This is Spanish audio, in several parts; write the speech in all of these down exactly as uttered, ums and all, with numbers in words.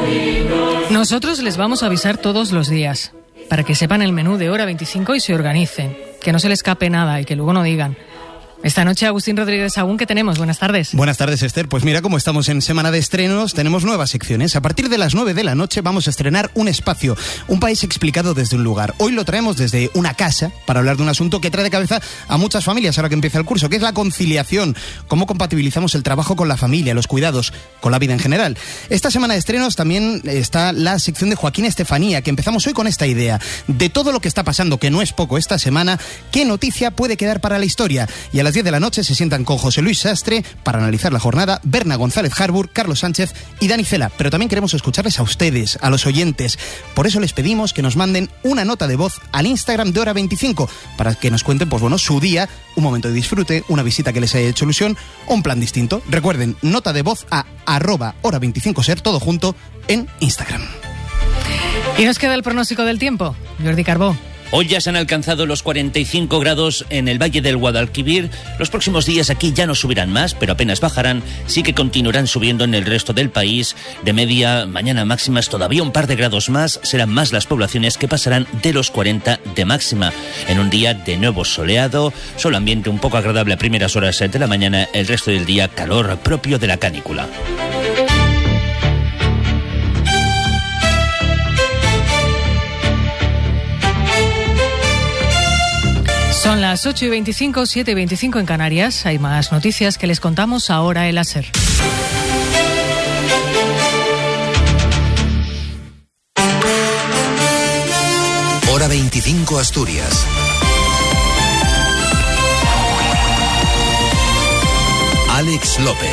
Nosotros les vamos a avisar todos los días, para que sepan el menú de Hora veinticinco y se organicen, que no se les escape nada y que luego no digan. Esta noche, Agustín Rodríguez Sagún, ¿qué tenemos? Buenas tardes. Buenas tardes, Esther. Pues mira, como estamos en semana de estrenos, tenemos nuevas secciones. A partir de las nueve de la noche vamos a estrenar Un Espacio, un país explicado desde un lugar. Hoy lo traemos desde una casa para hablar de un asunto que trae de cabeza a muchas familias ahora que empieza el curso, que es la conciliación. Cómo compatibilizamos el trabajo con la familia, los cuidados, con la vida en general. Esta semana de estrenos también está la sección de Joaquín Estefanía, que empezamos hoy con esta idea. De todo lo que está pasando, que no es poco esta semana, ¿qué noticia puede quedar para la historia? Y a las diez de la noche se sientan con José Luis Sastre para analizar la jornada, Berna González Harbour, Carlos Sánchez y Dani Cela. Pero también queremos escucharles a ustedes, a los oyentes. Por eso les pedimos que nos manden una nota de voz al Instagram de Hora veinticinco para que nos cuenten, pues bueno, su día, un momento de disfrute, una visita que les haya hecho ilusión o un plan distinto. Recuerden, nota de voz a arroba hora veinticinco ser, todo junto, en Instagram. Y nos queda el pronóstico del tiempo. Jordi Carbó. Hoy ya se han alcanzado los cuarenta y cinco grados en el Valle del Guadalquivir. Los próximos días aquí ya no subirán más, pero apenas bajarán. Sí que continuarán subiendo en el resto del país. De media, mañana máximas todavía un par de grados más. Serán más las poblaciones que pasarán de los cuarenta de máxima. En un día de nuevo soleado, solo ambiente un poco agradable a primeras horas de la mañana. El resto del día calor propio de la canícula. Son las ocho y veinticinco, siete y veinticinco en Canarias. Hay más noticias que les contamos ahora en la SER. Hora veinticinco Asturias. Alex López.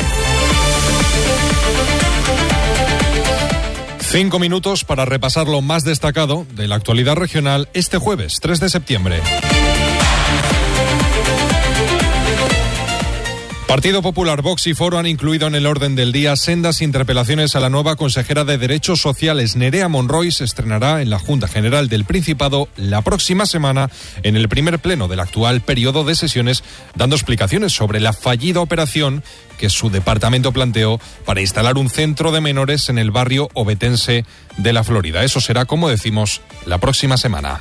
Cinco minutos para repasar lo más destacado de la actualidad regional este jueves, tres de septiembre. Partido Popular, Vox y Foro han incluido en el orden del día sendas interpelaciones a la nueva consejera de Derechos Sociales. Nerea Monroy se estrenará en la Junta General del Principado la próxima semana en el primer pleno del actual periodo de sesiones, dando explicaciones sobre la fallida operación que su departamento planteó para instalar un centro de menores en el barrio ovetense de La Florida. Eso será, como decimos, la próxima semana.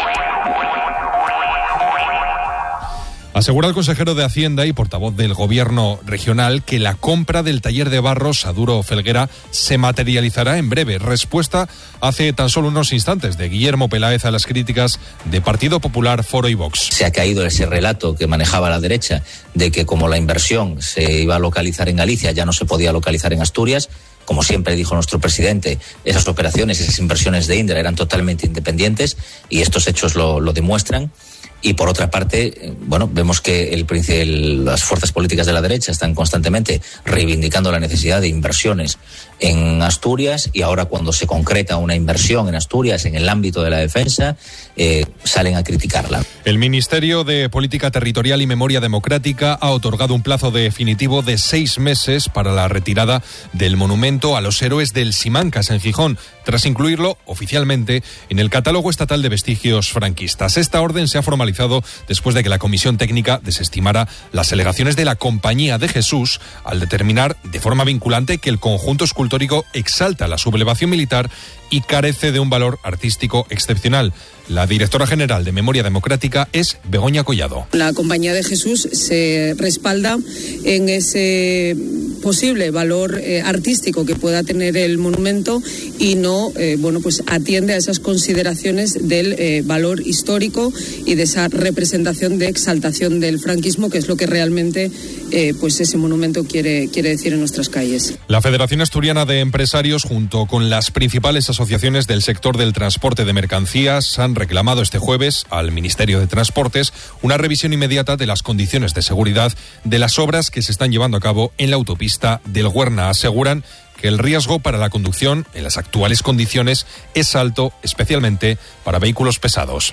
Asegura el consejero de Hacienda y portavoz del Gobierno regional que la compra del taller de barros Saduro Felguera se materializará en breve. Respuesta hace tan solo unos instantes de Guillermo Peláez a las críticas de Partido Popular, Foro y Vox. Se ha caído ese relato que manejaba la derecha de que como la inversión se iba a localizar en Galicia, ya no se podía localizar en Asturias. Como siempre dijo nuestro presidente, esas operaciones, esas inversiones de Indra eran totalmente independientes y estos hechos lo, lo demuestran. Y por otra parte, bueno, vemos que el, el, las fuerzas políticas de la derecha están constantemente reivindicando la necesidad de inversiones en Asturias y ahora cuando se concreta una inversión en Asturias en el ámbito de la defensa, eh, salen a criticarla. El Ministerio de Política Territorial y Memoria Democrática ha otorgado un plazo definitivo de seis meses para la retirada del monumento a los héroes del Simancas en Gijón, tras incluirlo oficialmente en el catálogo estatal de vestigios franquistas. Esta orden se ha formalizado después de que la Comisión Técnica desestimara las alegaciones de la Compañía de Jesús al determinar de forma vinculante que el conjunto escultórico exalta la sublevación militar y carece de un valor artístico excepcional. La directora general de Memoria Democrática es Begoña Collado. La Compañía de Jesús se respalda en ese posible valor eh, artístico que pueda tener el monumento y no, eh, bueno, pues atiende a esas consideraciones del eh, valor histórico y de esa representación de exaltación del franquismo, que es lo que realmente eh, pues ese monumento quiere, quiere decir en nuestras calles. La Federación Asturiana de Empresarios, junto con las principales asociaciones del sector del transporte de mercancías, han reclamado este jueves al Ministerio de Transportes una revisión inmediata de las condiciones de seguridad de las obras que se están llevando a cabo en la autopista del Huerna. Aseguran que el riesgo para la conducción en las actuales condiciones es alto, especialmente para vehículos pesados.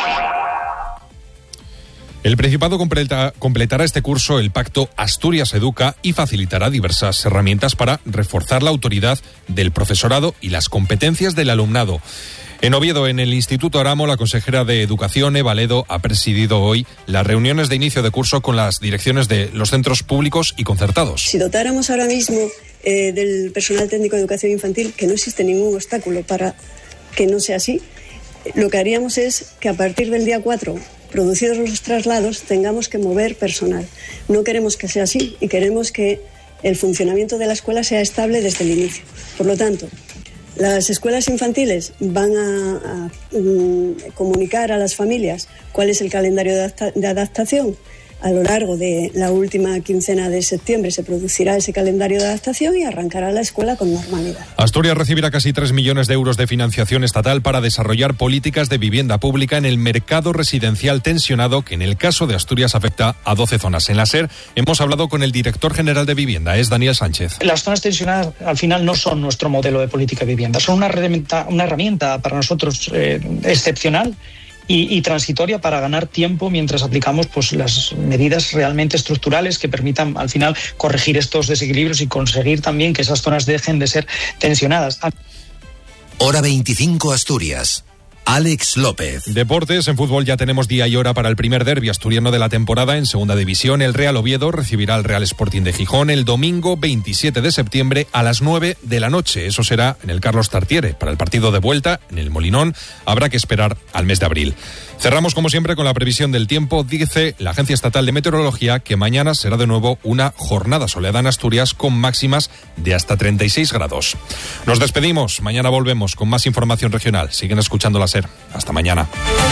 El Principado completa, completará este curso el Pacto Asturias Educa y facilitará diversas herramientas para reforzar la autoridad del profesorado y las competencias del alumnado. En Oviedo, en el Instituto Aramo, la consejera de Educación, Eva Ledo, ha presidido hoy las reuniones de inicio de curso con las direcciones de los centros públicos y concertados. Si dotáramos ahora mismo eh, del personal técnico de educación infantil, que no existe ningún obstáculo para que no sea así, lo que haríamos es que a partir del día cuatro, producidos los traslados, tengamos que mover personal. No queremos que sea así y queremos que el funcionamiento de la escuela sea estable desde el inicio. Por lo tanto, las escuelas infantiles van a, a um, comunicar a las familias cuál es el calendario de, adapta- de adaptación. A lo largo de la última quincena de septiembre se producirá ese calendario de adaptación y arrancará la escuela con normalidad. Asturias recibirá casi tres millones de euros de financiación estatal para desarrollar políticas de vivienda pública en el mercado residencial tensionado, que en el caso de Asturias afecta a doce zonas. En la SER hemos hablado con el director general de Vivienda, es Daniel Sánchez. Las zonas tensionadas al final no son nuestro modelo de política de vivienda, son una herramienta, una herramienta para nosotros eh, excepcional Y, y transitoria para ganar tiempo mientras aplicamos pues las medidas realmente estructurales que permitan al final corregir estos desequilibrios y conseguir también que esas zonas dejen de ser tensionadas. Hora veinticinco Asturias. Alex López. Deportes, en fútbol ya tenemos día y hora para el primer derbi asturiano de la temporada en segunda división. El Real Oviedo recibirá al Real Sporting de Gijón el domingo veintisiete de septiembre a las nueve de la noche. Eso será en el Carlos Tartiere. Para el partido de vuelta, en el Molinón, habrá que esperar al mes de abril. Cerramos como siempre con la previsión del tiempo. Dice la Agencia Estatal de Meteorología que mañana será de nuevo una jornada soleada en Asturias con máximas de hasta treinta y seis grados. Nos despedimos. Mañana volvemos con más información regional. Siguen escuchando la SER. Hasta mañana.